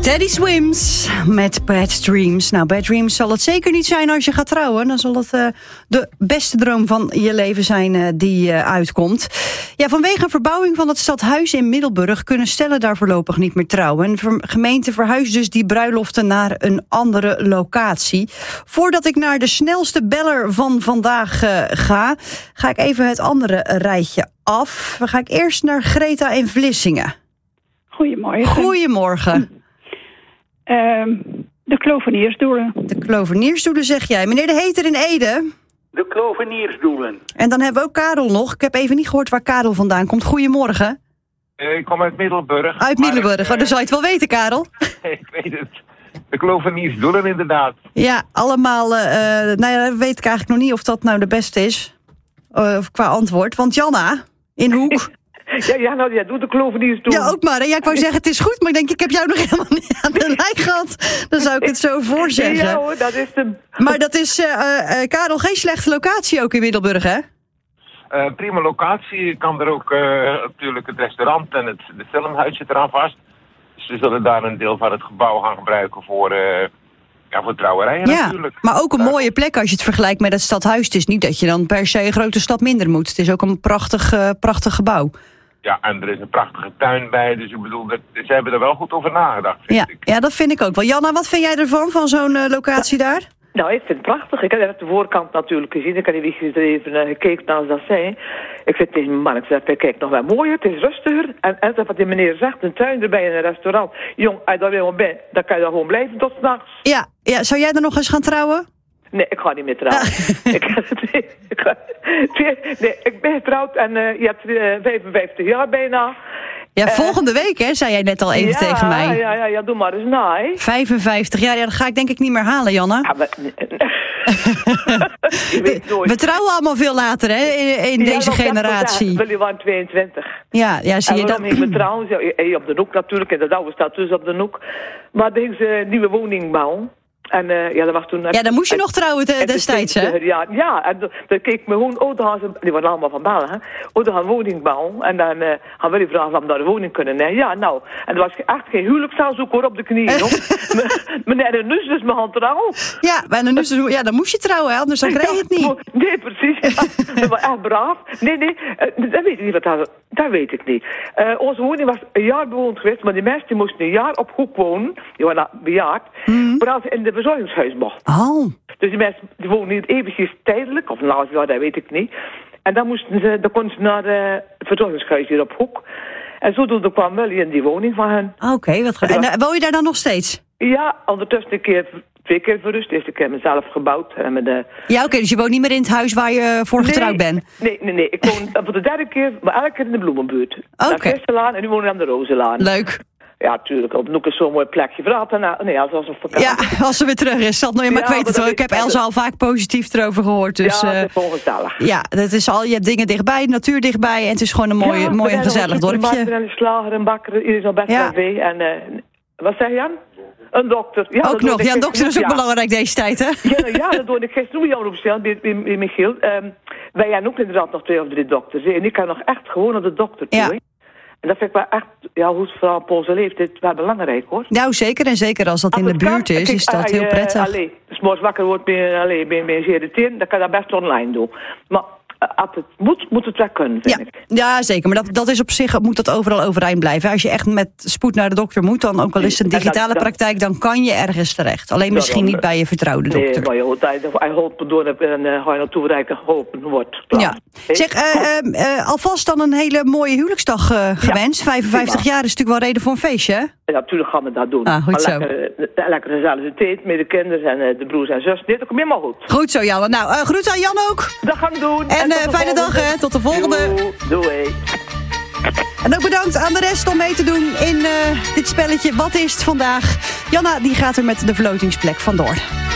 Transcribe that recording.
Teddy Swims met Bad Dreams. Nou, Bad Dreams zal het zeker niet zijn als je gaat trouwen. Dan zal het de beste droom van je leven zijn die uitkomt. Ja, vanwege een verbouwing van het stadhuis in Middelburg kunnen stellen daar voorlopig niet meer trouwen. De gemeente verhuist dus die bruiloften naar een andere locatie. Voordat ik naar de snelste beller van vandaag ga ik even het andere rijtje af. Dan ga ik eerst naar Greta in Vlissingen. Goedemorgen. Goedemorgen. De Kloveniersdoelen. De Kloveniersdoelen zeg jij. Meneer De Heter in Ede. De Kloveniersdoelen. En dan hebben we ook Karel nog. Ik heb even niet gehoord waar Karel vandaan komt. Goedemorgen. Ik kom uit Middelburg. Uit Middelburg. Dan zou je het wel weten, Karel. Ik weet het. De Kloveniersdoelen inderdaad. Ja, allemaal. Nou ja, weet ik eigenlijk nog niet of dat nou de beste is. Qua antwoord. Want Janna, in Hoek. Ja, nou, jij doet de Kloveniersdoelen. Ja, ook maar. Hè? Ja, ik wou zeggen, het is goed, maar ik denk, ik heb jou nog helemaal niet aan de lijn gehad. Dan zou ik het zo voorzeggen. Ja hoor, dat is de... Maar dat is, Karel, geen slechte locatie ook in Middelburg, hè? Prima locatie. Je kan er ook natuurlijk het restaurant en het filmhuis zit eraan vast. Dus we zullen daar een deel van het gebouw gaan gebruiken voor trouwerijen natuurlijk. Maar ook een mooie plek als je het vergelijkt met het stadhuis. Het is niet dat je dan per se een grote stad minder moet. Het is ook een prachtig gebouw. Ja, en er is een prachtige tuin bij. Dus ik bedoel, ze hebben er wel goed over nagedacht, vind ik. Ja, dat vind ik ook wel. Janna, wat vind jij ervan, van zo'n locatie daar? Nou, ik vind het prachtig. Ik heb net de voorkant natuurlijk gezien. Ik heb even gekeken naar ze dat zei. Ik zei tegen mijn man, ik zei, kijk, nog wel mooier, het is rustiger. En wat die meneer zegt, een tuin erbij in een restaurant. Jong, als je daar weer bent, dan kan je daar gewoon blijven tot 's nachts. Ja, zou jij er nog eens gaan trouwen? Nee, ik ga niet meer trouwen. Ik ben getrouwd en je hebt 55 jaar bijna. Ja, volgende week, hè, zei jij net al even tegen mij. Ja, doe maar eens na, hè. 55 jaar, ja, dat ga ik denk ik niet meer halen, Janna. Ja, maar... We trouwen allemaal veel later, hè, in deze generatie. Willy waren 22. Ja, zie je dat? En dan trouwen, op de hoek natuurlijk, en de oude staat dus op de hoek. Maar dan ging ze een nieuwe woning bouwen. En dat was toen... Ja, dan moest je nog trouwen destijds, hè? Ja, en dan keek ik me gewoon... die waren allemaal van Balen, hè? Dan gaan woning bouwen. En dan gaan we die vragen of we daar een woning kunnen. Nee, ja, nou. En er was echt geen huwelijksaanzoek hoor op de knieën, hoor. Meneer de Nus dus mijn hand trouwen. Ja, bij de Nus, ja, dan moest je trouwen, hè? Anders dan kreeg je het niet. Nee, precies. Ja. Dat was echt braaf. Nee, dat weet ik niet. Dat weet ik niet. Onze woning was een jaar bewoond geweest, maar die mensen die moesten een jaar op Hoek wonen. Die waren bejaard. Maar als ze in de verzorgingshuis mocht. Oh. Dus die mensen die wonen niet eventjes tijdelijk, of nou ja, dat weet ik niet. En dan konden ze naar het verzorgingshuis hier op Hoek. En zodoende kwam wel in die woning van hen. Oké, wat goed. En woon je daar dan nog steeds? Ja, ondertussen 2 keer verrust. Eerst ik heb mezelf gebouwd. Ja, oké, dus je woont niet meer in het huis waar je voor getrouwd bent? Nee. Ik woon voor de 3e keer, maar elke keer in de Bloemenbuurt. Oké. Aan Christelaan en nu woon ik aan de Rozenlaan. Leuk. Ja, tuurlijk. Op Noek is zo'n mooi plekje. Als een vakantie. Ja, als ze weer terug is. Maar ik weet het wel. Ik heb Elsa al vaak positief erover gehoord. Dus, ja, dat is ongezellig. Ja, dat is je hebt dingen dichtbij, natuur dichtbij. En het is gewoon een mooi en gezellig dorpje. En een slager, een bakker, iedereen is al best wel vee. En wat zeg je, Jan? Een dokter. Ja, ook nog. Ja, een dokter is ook belangrijk deze tijd, hè? Ja, dat doe ik gisteren. Hoe jou opstellen, bij Michiel. Wij hebben ook inderdaad nog 2 of 3 dokters. En ik kan nog echt gewoon naar de dokter toe. Ja. En dat vind ik wel echt, hoe het vooral op onze leeftijd wel belangrijk, hoor. Nou, zeker. En zeker als dat in de buurt is, is dat heel prettig. Als 's morgens wakker wordt bij een geriteerd, dan kan je dat best online doen. Maar als het moet het wel kunnen, vind ik. Ja, zeker. Maar dat is op zich, moet dat overal overeind blijven. Als je echt met spoed naar de dokter moet, dan ook al is het een digitale praktijk, dan kan je ergens terecht. Alleen misschien niet bij je vertrouwde dokter. Nee, maar hij hoopt door en ga je naartoe rijden, geholpen wordt. Klaar. Ja. Zeg, alvast dan een hele mooie huwelijksdag gewenst. 55 jaar is natuurlijk wel reden voor een feestje, hè? Ja, natuurlijk gaan we dat doen. Goed zo. Lekker gezellige tijd met de kinderen en de broers en zus. Dit komt helemaal goed. Goed zo, Janne. Nou, groet aan Jan ook. Dat gaan we doen. En fijne dag, hè. Tot de volgende. Doei. En ook bedankt aan de rest om mee te doen in dit spelletje. Wat is het vandaag? Janna, die gaat er met de verlotingsplek vandoor.